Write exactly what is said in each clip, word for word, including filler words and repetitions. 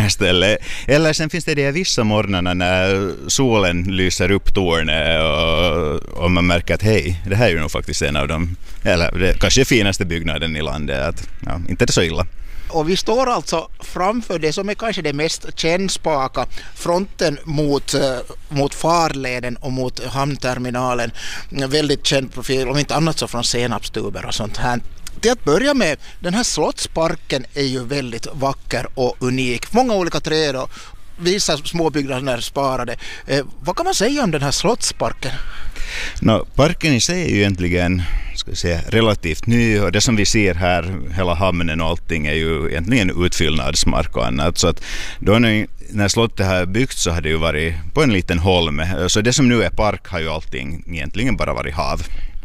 här stället. Eller sen finns det det vissa morgnarna när solen lyser upp tornet och, och man märker att hej, det här är ju nog faktiskt en av de, eller det kanske finaste byggnaden i landet. Att, ja, inte det så illa. Och vi står alltså framför det som är kanske det mest kännspaka, fronten mot, mot farleden och mot hamnterminalen. En väldigt känd profil, om inte annat så från senapstuber och sånt här. Till att börja med, den här slottsparken är ju väldigt vacker och unik. Många olika träd och vissa småbyggnader sparade. Eh, vad kan man säga om den här slottsparken? No, parken i sig är ju egentligen ska jag säga, relativt ny, och det som vi ser här, hela hamnen och allting, är ju egentligen utfyllnadsmark och annat. Så att då när, när slottet har byggts så har det ju varit på en liten holme. Så det som nu är park har ju allting egentligen bara varit hav.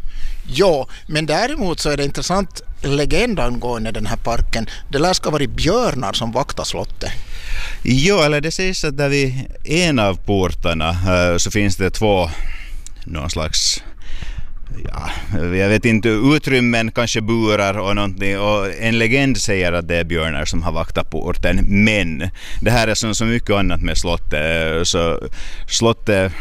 Ja, men däremot så är det intressant legend angående den här parken. Det lär ska vara björnar som vaktar slottet. Ja, eller det sägs att där vid en av portarna så finns det två någon slags, ja, jag vet inte, utrymmen, kanske burar och någonting, och en legend säger att det är björnar som har vaktat porten, men det här är som så mycket annat med slottet, så slottet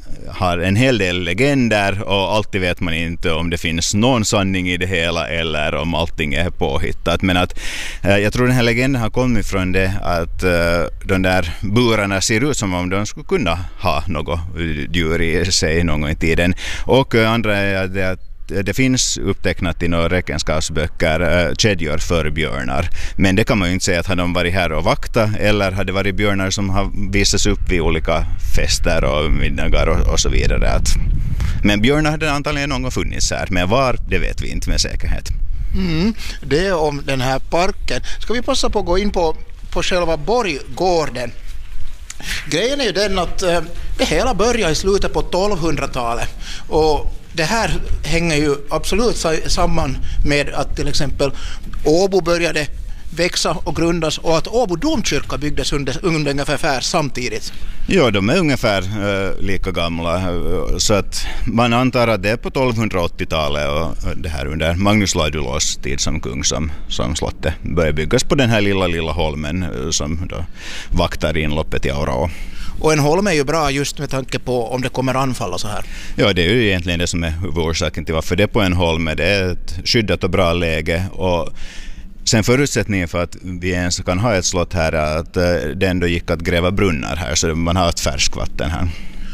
har en hel del legender och alltid vet man inte om det finns någon sanning i det hela eller om allting är påhittat. Men att eh, jag tror den här legenden har kommit från det att eh, de där burarna ser ut som om de skulle kunna ha något djur i sig någon gång i tiden. Och eh, andra är det att det finns upptecknat i några räkenskapsböcker äh, kedjor för björnar. Men det kan man ju inte säga att hade de varit här och vakta, eller hade det varit björnar som har visats upp vid olika fester och middagar och, och så vidare. Att, men björnar hade antagligen någon gång funnits här, men var, det vet vi inte med säkerhet. Mm, det är om den här parken. Ska vi passa på att gå in på, på själva borggården? Grejen är ju den att äh, det hela började i slutet på tolvhundratalet, och det här hänger ju absolut samman med att till exempel Åbo började växa och grundas och att Åbo domkyrka byggdes under, under ungefär samtidigt. Ja, de är ungefär äh, lika gamla, så att man antar att det är på tolvhundraåttiotalet och det här under Magnus Ladulås tid som kung som, som slottet började byggas på den här lilla lilla holmen som då vaktar inloppet i Auraå. Och en holm är ju bra just med tanke på om det kommer anfall och så här. Ja, det är ju egentligen det som är huvudorsaken till varför det är på en holm. Det är ett skyddat och bra läge, och sen förutsättningen för att vi ens kan ha ett slott här är att det ändå gick att gräva brunnar här, så man har ett färskvatten här.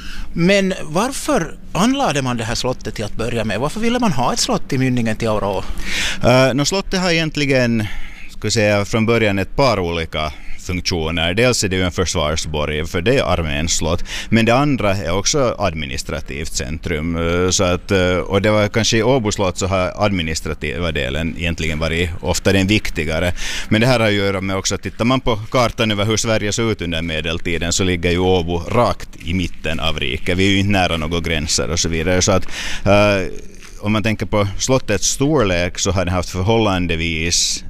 Men varför anlade man det här slottet till att börja med? Varför ville man ha ett slott i mynningen till Auraå? Uh, no, slottet har egentligen, ska jag säga, från början ett par olika funktioner. Dels är det ju en försvarsborg, för det är arméns slott, men det andra är också administrativt centrum. Så att, och det var kanske i Åbo slott så har administrativa delen egentligen varit ofta den viktigare. Men det här har ju att göra med också att tittar man på kartan över hur Sverige såg ut under medeltiden, så ligger ju Åbo rakt i mitten av riket. Vi är ju inte nära några gränser och så vidare. Så att uh, om man tänker på slottets storlek så har det haft förhållandevis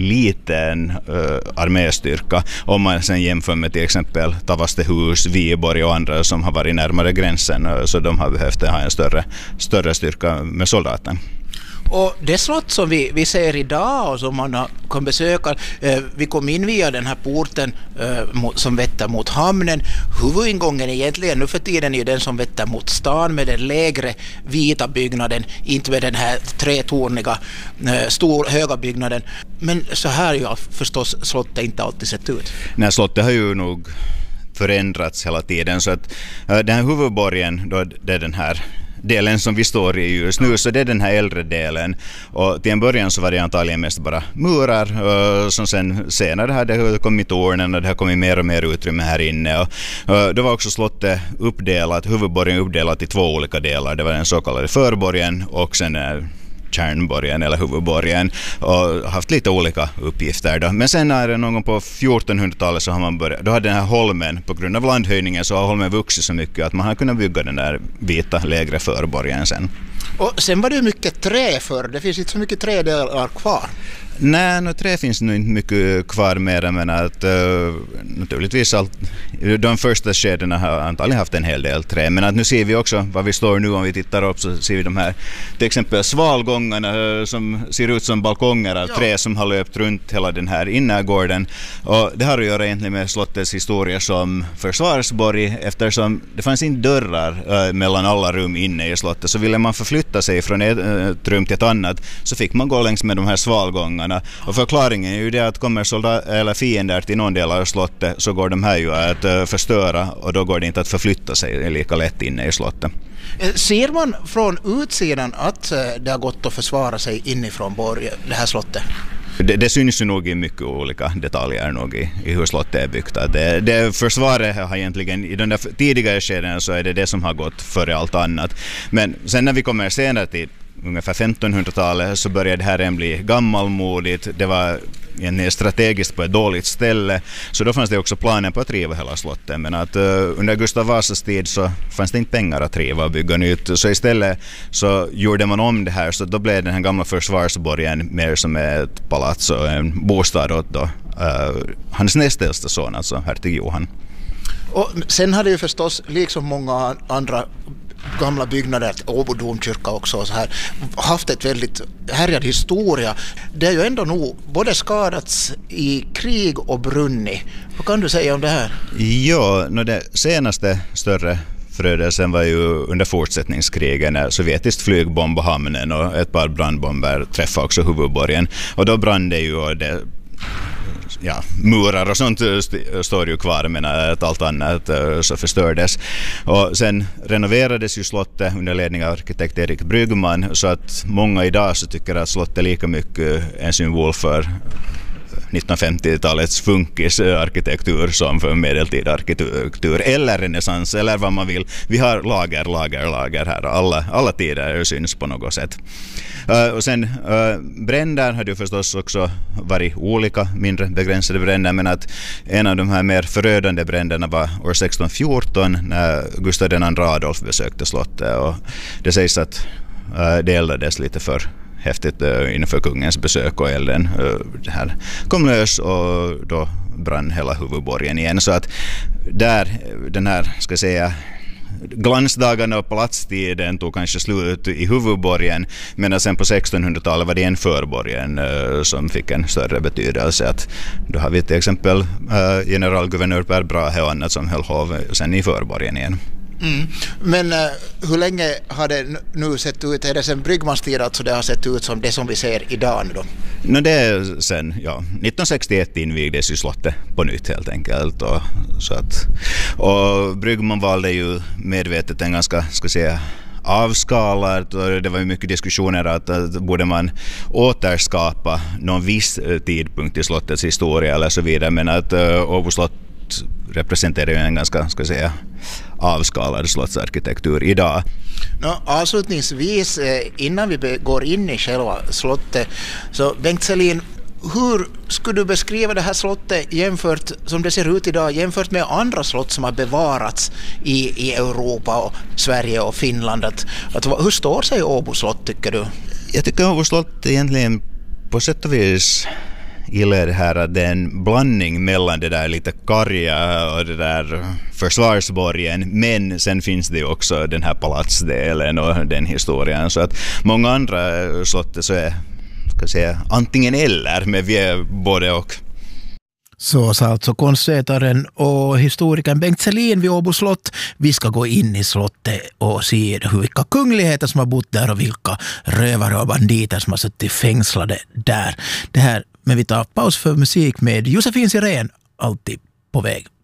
liten uh, arméstyrka om man sen jämför med till exempel Tavastehus, Viborg och andra som har varit närmare gränsen, uh, så de har behövt ha en större, större styrka med soldaten. Och det slott som vi, vi ser idag och som man kan besöka, eh, vi kom in via den här porten eh, mot, som vetter mot hamnen. Huvudingången egentligen nu för tiden är ju den som vetter mot stan med den lägre vita byggnaden, inte med den här tretorniga eh, stor höga byggnaden. Men så här har ju förstås slottet inte alltid sett ut. Nej, slottet har ju nog förändrats hela tiden, så att äh, den här huvudborgen då, det är den här delen som vi står i just nu, så det är den här äldre delen, och till en början så var det antagligen mest bara murar, och som sen senare hade det kommit tornen och det har kommit mer och mer utrymme här inne, och, och då var också slottet uppdelat, huvudborgen uppdelat i två olika delar. Det var den så kallade förborgen och sen kärnborgen eller huvudborgen, och haft lite olika uppgifter då. Men sen är det någon gång på fjortonhundratalet så har man börjat, då hade den här holmen, på grund av landhöjningen så har holmen vuxit så mycket att man har kunnat bygga den där vita lägre förborgen sen. Och sen var det ju mycket trä för, det finns inte så mycket trädelar kvar. Nej, no, trä finns nog inte mycket kvar mer, men att uh, naturligtvis allt, de första skedena har antagligen haft en hel del trä, men att nu ser vi också vad vi står nu, om vi tittar upp så ser vi de här till exempel svalgångarna uh, som ser ut som balkonger av ja. trä som har löpt runt hela den här innergården, och det har att göra egentligen med slottets historia som försvarsborg, eftersom det fanns inte dörrar uh, mellan alla rum inne i slottet, så ville man förflytta sig från ett, uh, ett rum till ett annat så fick man gå längs med de här svalgångarna. Och förklaringen är ju det att kommer soldat eller fiender till någon del av slottet så går de här ju att uh, förstöra, och då går det inte att förflytta sig lika lätt inne i slottet. Ser man från utsidan att uh, det har gått att försvara sig inifrån borg, det här slottet? Det, det syns ju nog i mycket olika detaljer nog i, i hur slottet är byggt. Det, det försvaret har egentligen, i den där tidigare skeden så är det det som har gått före allt annat. Men sen när vi kommer senare till ungefär femtonhundratalet så började det här än bli gammalmodigt. Det var egentligen strategiskt på ett dåligt ställe, så då fanns det också planen på att riva hela slottet, men att uh, under Gustav Vasas tid så fanns det inte pengar att riva och bygga nytt, så istället så gjorde man om det här, så då blev den här gamla försvarsborgen mer som ett palats och en bostad åt då uh, hans näst äldsta son, alltså hertig Johan. Och sen hade ju förstås, liksom många andra gamla byggnader, Åbo domkyrka också och så här, haft ett väldigt härjad historia. Det är ju ändå nog både skadats i krig och brunnit. Vad kan du säga om det här? Ja, no, det senaste större förödelsen var ju under fortsättningskrigen när sovjetiskt flyg bombade hamnen och ett par brandbomber träffade också huvudborgen. Och då brann det ju, och det ja, murar och sånt st- står ju kvar, men att allt annat uh, så förstördes. Och sen renoverades ju slottet under ledning av arkitekt Erik Bryggman, så att många idag så tycker att slottet är lika mycket en symbol för nittonhundrafemtiotalets funkisarkitektur som för medeltida arkitektur eller renässans eller vad man vill. Vi har lager, lager, lager här, och alla, alla tider syns på något sätt. Uh, och sen uh, bränder hade ju förstås också varit olika, mindre begränsade bränder, men att en av de här mer förödande bränderna var år sexton fjorton när Gustav den andre Adolf besökte slottet, och det sägs att uh, det eldades lite för häftigt uh, inför kungens besök, och elden uh, det här kom lös och då brann hela huvudborgen igen, så att där den här, ska jag säga, glansdagarna och palatstiden tog kanske slut i huvudborgen, men sen på sextonhundratalet var det en förborgen uh, som fick en större betydelse. Att då har vi till exempel uh, generalguvernör Per Brahe och annat som höll hov sen i förborgen igen. Mm. Men uh, hur länge har det nu sett ut? Är det sen Bryggmans tid alltså det har sett ut som det som vi ser idag nu då? No, det är sen, ja, nittonhundrasextioett invigdes ju slottet på nytt helt enkelt. Och, så att, och Bryggman valde ju medvetet en ganska, ska säga, avskalat, och det var ju mycket diskussioner att, att borde man återskapa någon viss tidpunkt i slottets historia eller så vidare, men att uh, Åbo slott representerar ju en ganska, ska jag säga, avskalad slottsarkitektur idag. No, avslutningsvis, innan vi går in i själva slottet, så Bengt Selin, hur skulle du beskriva det här slottet jämfört som det ser ut idag jämfört med andra slott som har bevarats i, i Europa och Sverige och Finland? Att, att, hur står sig Åbo slott, tycker du? Jag tycker Åbo slott egentligen på sätt och vis gillar det här att det är en blandning mellan det där lite karga och det där försvarsborgen, men sen finns det ju också den här palatsdelen och den historien, så att många andra slott så är, ska jag säga, antingen eller, men vi är både och. Så sa alltså konstvetaren och historikern Bengt Selin vid Åbo slott. Vi ska gå in i slottet och se hur vilka kungligheter som har bott där och vilka rövare och banditer som har suttit fängslade där. Det här, men vi tar paus för musik med Josefin Sirén, alltid på väg.